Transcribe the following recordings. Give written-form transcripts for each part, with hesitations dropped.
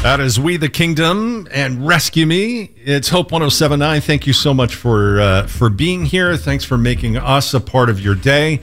That is We the Kingdom and Rescue Me. It's Hope 1079. Thank you so much for being here. Thanks for making us a part of your day.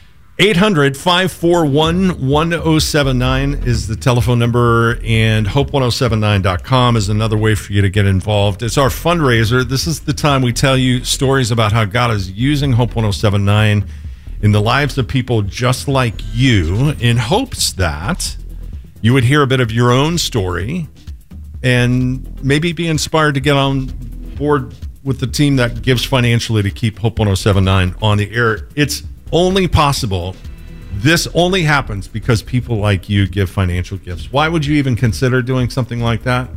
800-541-1079 is the telephone number, and hope1079.com is another way for you to get involved. It's our fundraiser. This is the time we tell you stories about how God is using Hope 1079 in the lives of people just like you, in hopes that you would hear a bit of your own story and maybe be inspired to get on board with the team that gives financially to keep Hope 1079 on the air. It's only possible. This only happens because people like you give financial gifts. Why would you even consider doing something like that?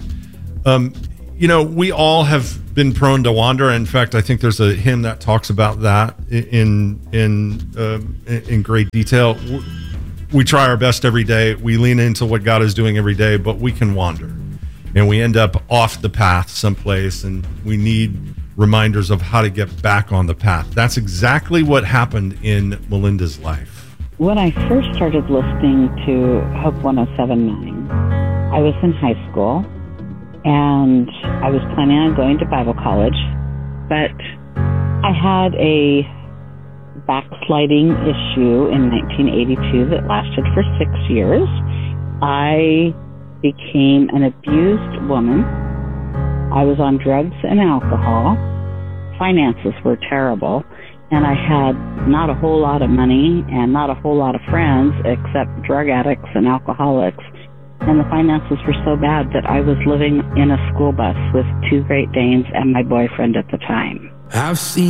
We all have been prone to wander. In fact, I think there's a hymn that talks about that in great detail. We try our best every day. We lean into what God is doing every day, but we can wander. And we end up off the path someplace, and we need reminders of how to get back on the path. That's exactly what happened in Melinda's life. When I first started listening to Hope 1079, I was in high school, and I was planning on going to Bible college, but I had a backsliding issue in 1982 that lasted for 6 years. I became an abused woman. I was on drugs and alcohol. Finances were terrible, and I had not a whole lot of money and not a whole lot of friends except drug addicts and alcoholics. And the finances were so bad that I was living in a school bus with 2 Great Danes and my boyfriend at the time. I've seen